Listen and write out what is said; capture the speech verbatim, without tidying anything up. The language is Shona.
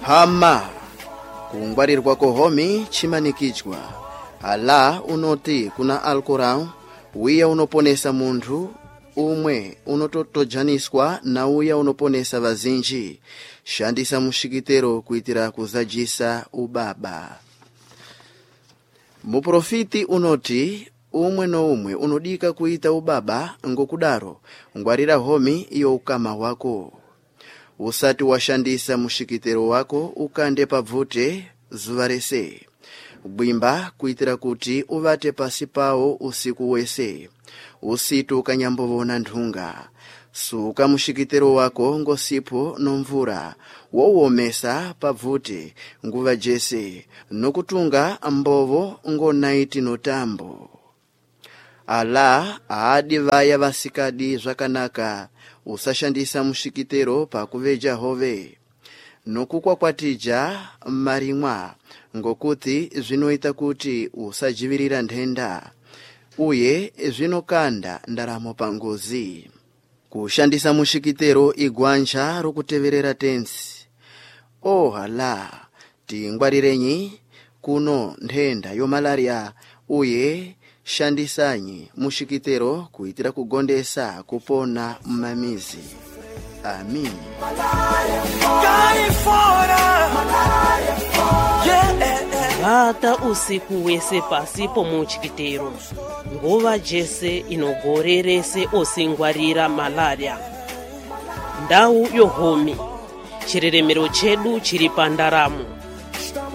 Hama kungwarirwa kohomi chimanikichwa. Allah unoti kuna Al-Quran, uya unoponesa muntu umwe unototojaniswa na uya unoponesa vazinji. Shandisa mushikitero kuitira kuzajisa ubaba. Muprofiti unoti umwe no umwe unodika kuita ubaba ngokudaro ngwarira homi iyo ukama wako. Usati washandisa mushikitero wako ukande pavute zuvarese. Bwimba kuitira kuti uvate pasi pao usiku wese. Usitu ukanyambovona nthunga. Suka mushikitero wako ngosipo nomvura. Wowomesa pavute nguva jese. Nokutunga mbovo ngo naiti notambo. Allah aadi vaya vasikadi zvakanaka. Usashandisa mushikitero pa kuveja hove. Nokukwa kwatija marimwa ngokuti zvinoita kuti usajivirira ndenda. Uye zvinokanda ndaramo pangozi. Kushandisa mushikitero igwanja rokuteverera tensi. Oh Allah, tingwarirenyi kuno ndenda yo malaria. Uye shandisanyi mushikitero kuitira kugondesa kupona mmamizi. Amin. Vata usiku wese pasipo muchikitero. Nguva jese inogorerese osingwarira malaria. Ndau yohomi. Chireremero chedu chiri pandaramo.